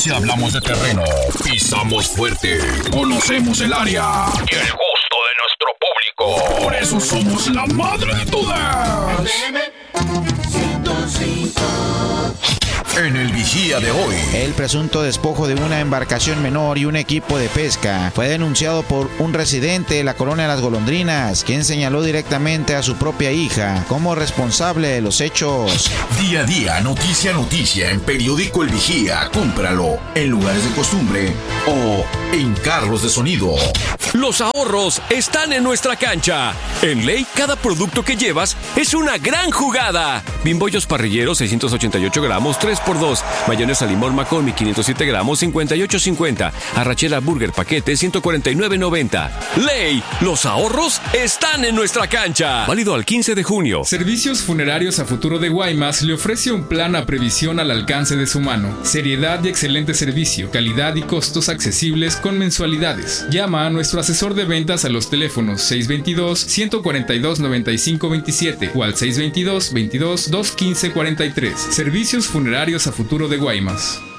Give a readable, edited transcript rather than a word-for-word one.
Si hablamos de terreno, pisamos fuerte, conocemos el área y el gusto de nuestro público. Por eso somos la madre de todas. En el Vigía de hoy, el presunto despojo de una embarcación menor y un equipo de pesca fue denunciado por un residente de la colonia Las Golondrinas, quien señaló directamente a su propia hija como responsable de los hechos. Día a día, noticia a noticia, en Periódico El Vigía. Cómpralo en lugares de costumbre o en carros de sonido. Los ahorros están en nuestra cancha. En Ley, cada producto que llevas es una gran jugada. Bimbollos parrilleros, 688 gramos, 3x2. Mayonesa limón McCormick, 507 gramos, 58.50. Arrachera Burger paquete, 149.90. Ley, los ahorros están en nuestra cancha. Válido al 15 de junio. Servicios Funerarios a Futuro de Guaymas le ofrece un plan a previsión al alcance de su mano. Seriedad y excelente servicio, calidad y costos accesibles con mensualidades. Llama a nuestro asesor de ventas a los teléfonos 622-142-9527 o al 622-22-215-43. Servicios Funerarios a Futuro de Guaymas.